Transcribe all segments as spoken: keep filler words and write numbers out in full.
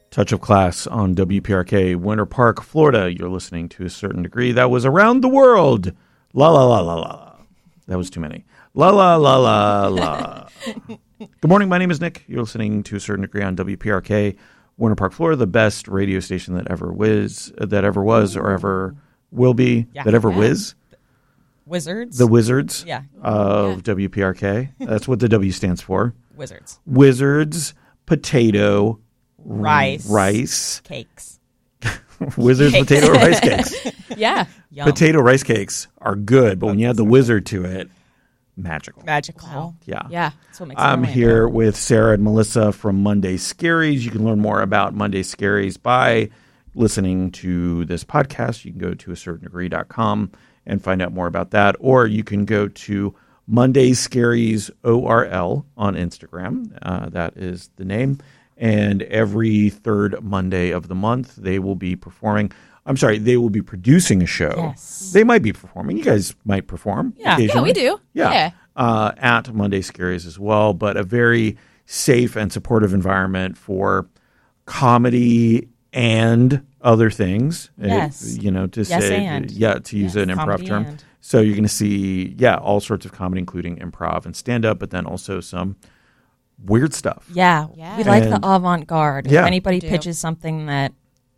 Touch of Class on W P R K, Winter Park, Florida. You're listening to A Certain Degree. That was Around the World. La, la, la, la, la. That was too many. La, la, la, la, la. Good morning. My name is Nick. You're listening to A Certain Degree on W P R K, Winter Park, Florida, the best radio station that ever was, that ever was or ever will be, yeah. that ever yeah. whiz. Wizards. The Wizards yeah. of yeah. W P R K. That's what the W stands for. Wizards. Wizards, potato, rice, rice, cakes. Wizards, cakes. potato, rice cakes. yeah. Yum. Potato rice cakes are good, but when you add the wizard to it, magical. Magical. Wow. Yeah. Yeah. That's what makes I'm it here with Sarah and Melissa from Monday Scaries. You can learn more about Monday Scaries by listening to this podcast. You can go to a certain degree dot com and find out more about that, or you can go to Monday Scaries O R L on Instagram. Uh, that is the name. And every third Monday of the month, they will be performing. I'm sorry, they will be producing a show. Yes. They might be performing. You guys might perform. Yeah, yeah, we do. Yeah, yeah. Uh, at Monday Scaries as well, but a very safe and supportive environment for comedy and other things. Yes. If, you know, to yes, say, and. yeah, to use yes. an improv comedy term. And. So you're going to see, yeah, all sorts of comedy, including improv and stand-up, but then also some weird stuff. Yeah, yeah. we like And, the avant-garde. yeah. If anybody We do. pitches something that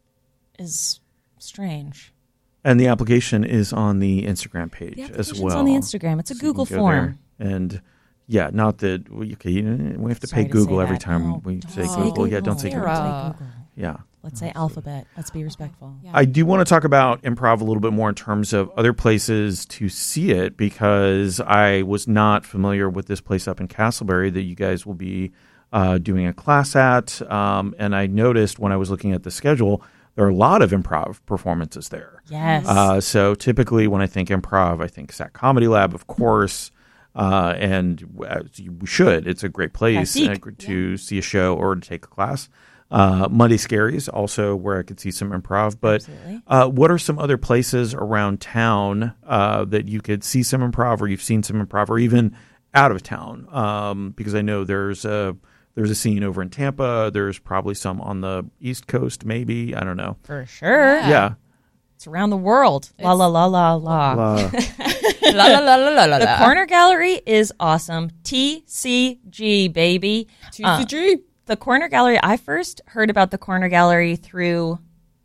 is strange. And the application is on the Instagram page The as application's well. on the Instagram. It's a So you Google can go form. there. And yeah, not that we, okay, you know, we have to Sorry pay to Google say every that. time No, we don't say say Google. Google. Yeah, don't say Don't Google. say Google. Yeah. Let's say alphabet. Let's be respectful. Yeah. I do want to talk about improv a little bit more in terms of other places to see it, because I was not familiar with this place up in Castleberry that you guys will be uh, doing a class at. Um, and I noticed when I was looking at the schedule, there are a lot of improv performances there. Yes. Uh, so typically when I think improv, I think Sac Comedy Lab, of course, uh, and uh, we should. It's a great place uh, to yeah. see a show or to take a class. Uh, Monday Scaries, also where I could see some improv. But uh, what are some other places around town uh, that you could see some improv, or you've seen some improv, or even out of town? Um, because I know there's a there's a scene over in Tampa. There's probably some on the East Coast, maybe. I don't know. For sure. Yeah. yeah. It's around the world. It's la la la la la. La. la la la la la. The Corner Gallery is awesome. T C G, baby. T C G. Uh, The Corner Gallery, I first heard about the Corner Gallery through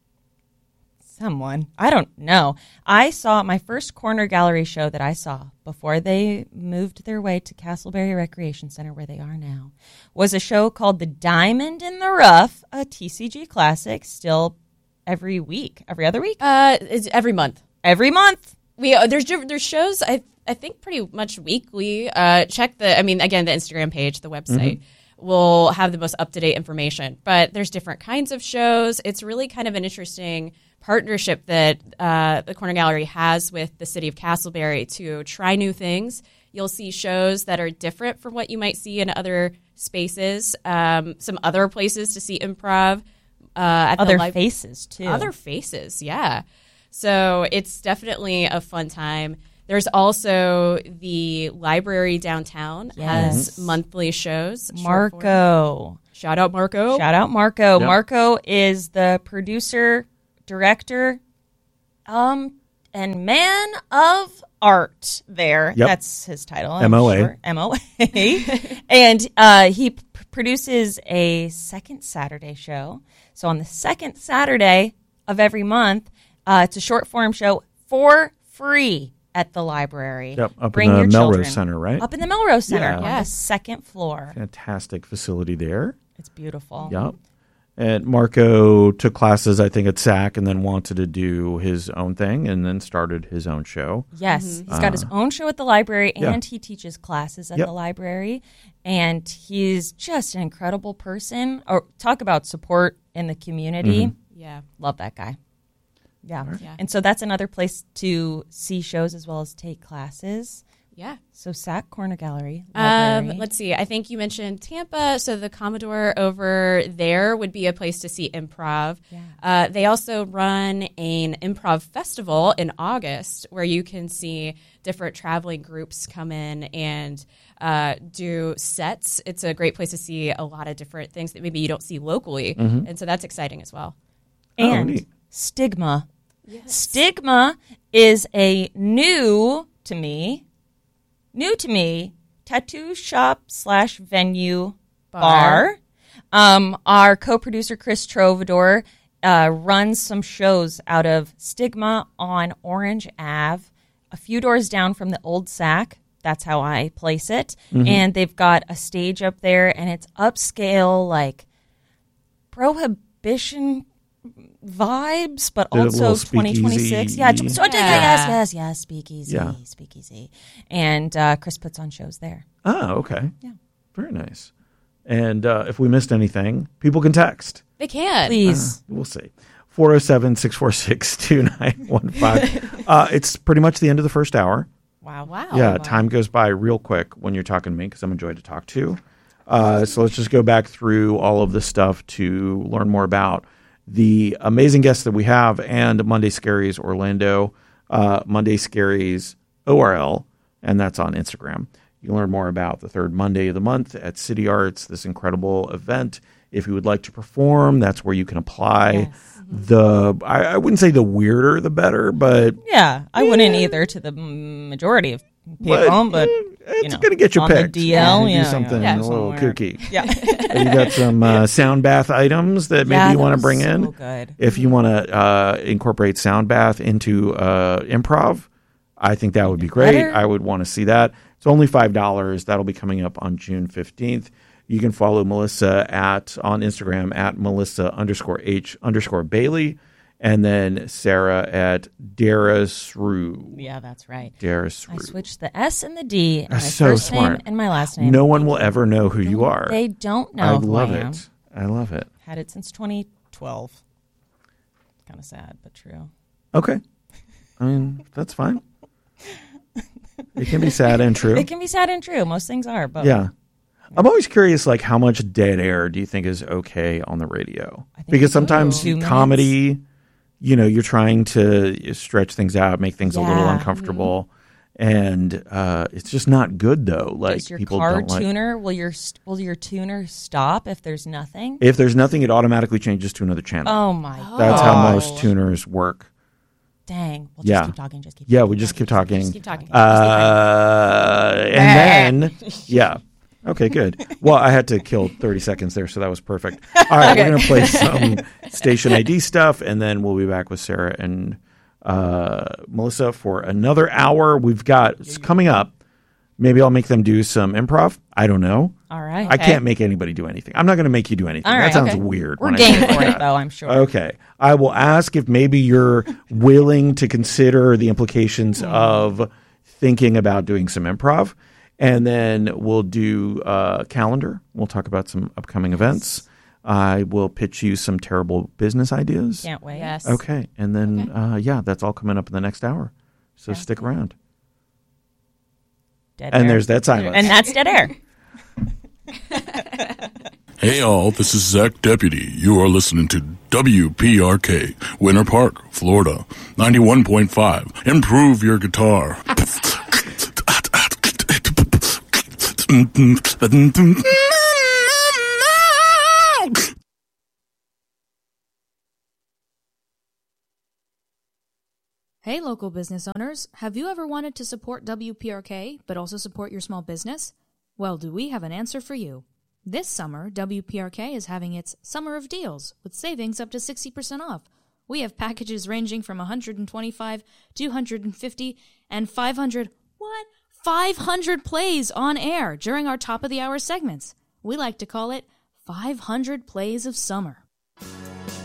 someone. I don't know. I saw my first Corner Gallery show that I saw before they moved their way to Castleberry Recreation Center, where they are now, was a show called The Diamond in the Rough, a T C G classic, still every week, every other week? Uh, it's every month. Every month. We uh, there's there's shows I I think pretty much weekly. Uh, check the I mean again the Instagram page, the website. Mm-hmm. Will have the most up-to-date information. But there's different kinds of shows. It's really kind of an interesting partnership that uh, the Corner Gallery has with the city of Castleberry to try new things. You'll see shows that are different from what you might see in other spaces, um, some other places to see improv. Uh, at other the li- faces, too. Other faces, yeah. So it's definitely a fun time. There's also the library downtown yes. has monthly shows. Marco. Shout out Marco. Shout out Marco. Yep. Marco is the producer, director, um, and man of art there. Yep. That's his title. M O A. Sure. M O A. And uh, he p- produces a second Saturday show. So on the second Saturday of every month, uh, it's a short form show for free. At the library. Yep, up Bring in the your Melrose children. Center, right? Up in the Melrose Center Yeah. on Yes. the second floor. Fantastic facility there. It's beautiful. Yep. And Marco took classes, I think, at S A C and then wanted to do his own thing and then started his own show. Yes. Mm-hmm. He's got his own show at the library and yeah. he teaches classes at Yep. the library. And he's just an incredible person. Or talk about support in the community. Mm-hmm. Yeah. Love that guy. Yeah. Yeah. And so that's another place to see shows as well as take classes. Yeah. So S A C Corner Gallery. Um, let's see. I think you mentioned Tampa. So the Commodore over there would be a place to see improv. Yeah. Uh, they also run an improv festival in August where you can see different traveling groups come in and uh, do sets. It's a great place to see a lot of different things that maybe you don't see locally. Mm-hmm. And so that's exciting as well. And oh, Stigma. Yes. Stigma is a new to me, new to me, tattoo shop slash venue bar. bar. Um, our co-producer Chris Trovador uh, runs some shows out of Stigma on Orange Avenue, a few doors down from the old S A C. That's how I place it. Mm-hmm. And they've got a stage up there, and it's upscale, like prohibition vibes, but Did also twenty twenty-six. Yeah, t- so, yeah, yes, yes, yes, speakeasy, yeah. speakeasy. And uh, Chris puts on shows there. Oh, okay. Yeah. Very nice. And uh, if we missed anything, people can text. They can. Please. Uh, we'll see. four oh seven, six four six, two nine one five. uh, it's pretty much the end of the first hour. Wow. Wow. Yeah, wow. Time goes by real quick when you're talking to me because I'm a joy to talk to. Uh, so let's just go back through all of this stuff to learn more about the amazing guests that we have and Monday Scaries Orlando, uh, Monday Scaries O R L, and that's on Instagram. You can learn more about the third Monday of the month at City Arts, this incredible event. If you would like to perform, that's where you can apply. Yes. The I, I wouldn't say the weirder the better, but yeah, I yeah. wouldn't either to the majority of people, but, but it's you know, going to get you on picked. The D L, yeah, yeah, do something yeah. a little Somewhere. kooky. Yeah, you got some uh, sound bath items that maybe yeah, you want to bring so in. Good. If you want to uh, incorporate sound bath into uh, improv, I think that would be great. Better. I would want to see that. It's only five dollars. That'll be coming up on June fifteenth. You can follow Melissa at on Instagram at Melissa underscore H underscore Bailey. And then Sarah at Darasru. Yeah, that's right. Darasru. I switched the S and the D in my so first smart. name and my last name. No one will ever know who you are. They don't know I who love I it. am. I love it. Had it since twenty twelve. Kind of sad, but true. Okay. I mean, that's fine. It can be sad and true. It can be sad and true. Most things are, but yeah. I'm always curious, like, how much dead air do you think is okay on the radio? Because sometimes comedy, you know, you're trying to stretch things out, make things yeah. a little uncomfortable, mm-hmm. and uh, it's just not good though. Like, Does your people car don't tuner like, will your will your tuner stop if there's nothing? If there's nothing, it automatically changes to another channel. Oh my! That's gosh. how most tuners work. Dang. We'll just yeah. keep talking. Just keep yeah, talking, we just keep talking. Just keep talking. Uh, and then, yeah. Okay, good. Well, I had to kill thirty seconds there, so that was perfect. All right, okay. We're going to play some station I D stuff, and then we'll be back with Sarah and uh, Melissa for another hour. We've got it's coming up. Maybe I'll make them do some improv. I don't know. All right. I okay. can't make anybody do anything. I'm not going to make you do anything. All right, that sounds okay. weird. We're when game I for it, that. though, I'm sure. Okay. I will ask if maybe you're willing to consider the implications mm. of thinking about doing some improv. And then we'll do a calendar. We'll talk about some upcoming yes. events. I will pitch you some terrible business ideas. Can't wait. Yes. Okay. And then, okay. Uh, yeah, that's all coming up in the next hour. So yeah. stick around. Dead and air. there's that silence. And that's dead air. Hey all, this is Zach Deputy. You are listening to W P R K, Winter Park, Florida, ninety-one point five. Improve your guitar. Hey local business owners, have you ever wanted to support W P R K but also support your small business? Well, do we have an answer for you. This summer, W P R K is having its Summer of Deals with savings up to sixty percent off. We have packages ranging from one hundred twenty-five, two hundred fifty, and five hundred, what? five hundred plays on air during our top of the hour segments. We like to call it five hundred Plays of Summer.